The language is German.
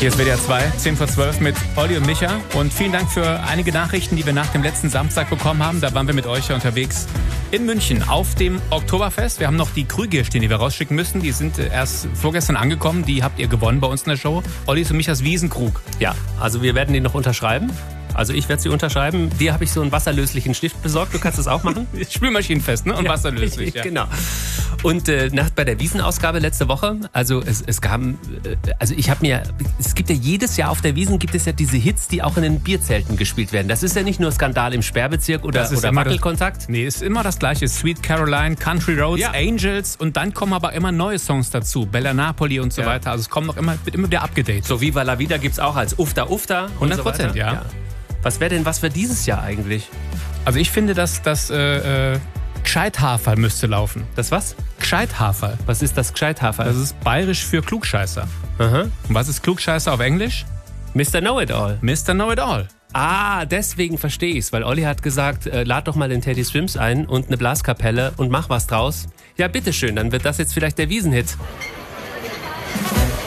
Hier ist WDR 2, 10 vor 12 mit Olli und Micha. Und vielen Dank für einige Nachrichten, die wir nach dem letzten Samstag bekommen haben. Da waren wir mit euch ja unterwegs in München auf dem Oktoberfest. Wir haben noch die Krüge hier stehen, die wir rausschicken müssen. Die sind erst vorgestern angekommen. Die habt ihr gewonnen bei uns in der Show. Ollis und Michas Wiesenkrug. Ja, also wir werden den noch unterschreiben. Also ich werde sie unterschreiben. Dir habe ich so einen wasserlöslichen Stift besorgt. Du kannst das auch machen. Spülmaschinenfest, ne? Und wasserlöslich. Ja. Genau. Und bei der Wiesenausgabe letzte Woche, also es gibt ja jedes Jahr auf der Wiesn gibt es ja diese Hits, die auch in den Bierzelten gespielt werden. Das ist ja nicht nur Skandal im Sperrbezirk oder Wackelkontakt. Nee, ist immer das Gleiche. Sweet Caroline, Country Roads, ja. Angels und dann kommen aber immer neue Songs dazu. Bella Napoli und so weiter. Also es kommt wird immer wieder abgedatet. So Viva la Vida gibt's auch als Ufta Ufta. 100%, so ja. Was wäre denn was für dieses Jahr eigentlich? Also ich finde, dass das Gscheithaferl müsste laufen. Das was? Gscheithaferl. Was ist das Gscheithaferl? Das ist bayerisch für Klugscheißer. Aha. Und was ist Klugscheißer auf Englisch? Mr. Know-it-all. Mr. Know-it-all. Ah, deswegen verstehe ich's, weil Olli hat gesagt, lad doch mal den Teddy Swims ein und eine Blaskapelle und mach was draus. Ja, bitteschön, dann wird das jetzt vielleicht der Wiesenhit.